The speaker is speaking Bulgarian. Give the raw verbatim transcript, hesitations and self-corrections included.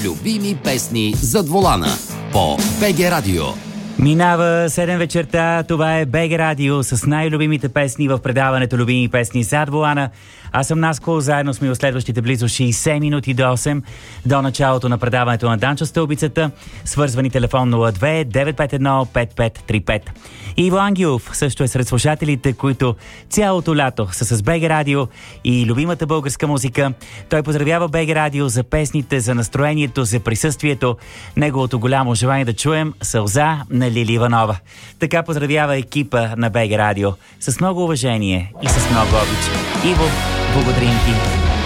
Любими песни зад волана по БГ Радио. Минава седем вечерта, това е БГ Радио с най-любимите песни в предаването Любими песни зад волана. Аз съм Наско, заедно сме в следващите близо шейсет минути до осем, до началото на предаването на Данчо Стълбицата. Свързвани телефон нула две девет пет едно пет пет три пет. Иво Ангелов също е сред слушателите, които цялото лято са с БГ Радио и любимата българска музика. Той поздравява БГ Радио за песните, за настроението, за присъствието. Неговото голямо желание да чуем сълза на Лили Иванова. Така поздравява екипа на БГ Радио с много уважение и с много обич. Иво, благодарим ти.